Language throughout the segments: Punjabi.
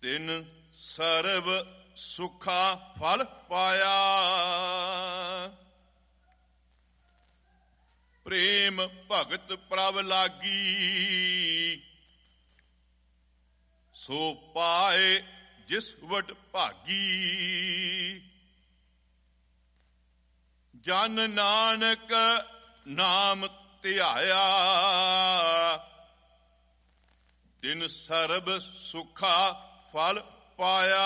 ਤਿਨ ਸਰਬ ਸੁਖਾ ਫਲ ਪਾਇਆ। ਪ੍ਰੇਮ ਭਗਤ ਪ੍ਰਭ ਲਾਗੀ ਸੋ ਪਾਏ ਜਿਸ ਵਡ ਭਾਗੀ। ਜਨ ਨਾਨਕ ਨਾਮ ਧਿਆਇਆ ਤਿਨ ਸਰਬ ਸੁਖਾ ਫਲ ਪਾਇਆ।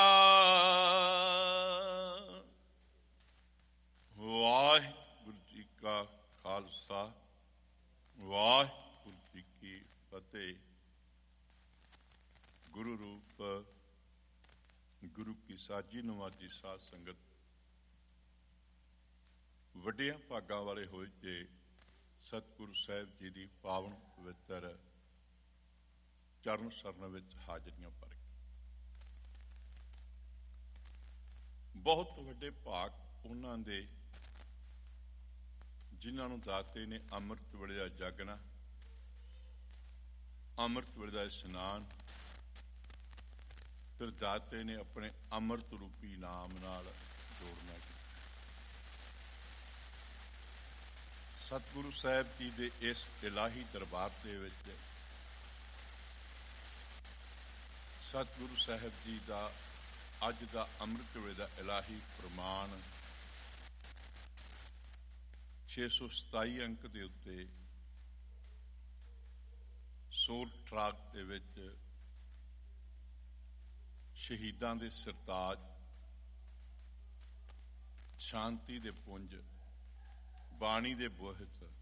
ਵਾਹਿਗੁਰੂ ਜੀ ਕਾ ਖਾਲਸਾ ਵਾਹਿਗੁਰੂ ਜੀ ਕੀ ਫਤਿਹ। ਗੁਰੂ ਰੂਪ ਗੁਰੂ ਕੀ ਸਾਜੀ ਨਵਾਜੀ ਸਾਧ ਸੰਗਤ, ਵੱਡਿਆਂ ਭਾਗਾਂ ਵਾਲੇ ਹੋਏ ਜੇ ਸਤਿਗੁਰੂ ਸਾਹਿਬ ਜੀ ਦੀ ਪਾਵਨ ਪਵਿੱਤਰ ਚਰਨ ਸਰਨ ਵਿੱਚ ਹਾਜ਼ਰੀਆਂ ਭਰ ਕੇ ਬਹੁਤ ਵੱਡੇ ਭਾਗ ਉਹਨਾਂ ਦੇ ਜਿਨ੍ਹਾਂ ਨੂੰ ਦਾਤੇ ਨੇ ਅੰਮ੍ਰਿਤ ਵੇਲੇ ਦਾ ਜਾਗਣਾ, ਅੰਮ੍ਰਿਤ ਵੇਲੇ ਦਾ ਇਸ਼ਨਾਨ, ਫਿਰ ਦਾਤੇ ਨੇ ਆਪਣੇ ਅੰਮ੍ਰਿਤ ਰੂਪੀ ਨਾਮ ਨਾਲ ਜੋੜਨਾ ਕੀਤਾ। ਸਤਿਗੁਰੂ ਸਾਹਿਬ ਜੀ ਦੇ ਇਸ ਇਲਾਹੀ ਦਰਬਾਰ ਦੇ ਵਿੱਚ ਸਤਿਗੁਰੂ ਸਾਹਿਬ ਜੀ ਦਾ ਅੱਜ ਦਾ ਅੰਮ੍ਰਿਤ ਵੇਲੇ ਦਾ ਇਲਾਹੀ ਪ੍ਰਮਾਣ 627 ਅੰਕ ਦੇ ਉੱਤੇ ਸੋਲ ਟਰਾਕ ਦੇ ਵਿੱਚ ਸ਼ਹੀਦਾਂ ਦੇ ਸਰਤਾਜ, ਸ਼ਾਂਤੀ ਦੇ ਪੁੰਜ, ਬਾਣੀ ਦੇ ਬੋਹਿਤ,